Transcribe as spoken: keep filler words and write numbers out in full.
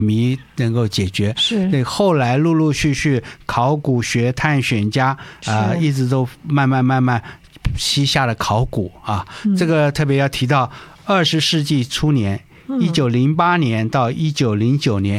谜能够解决。 是， 对，后来陆陆续续考古学探险家呃，一直都慢慢慢慢西下了考古啊、嗯。这个特别要提到二十世纪初年，一九零八年到一九零九年。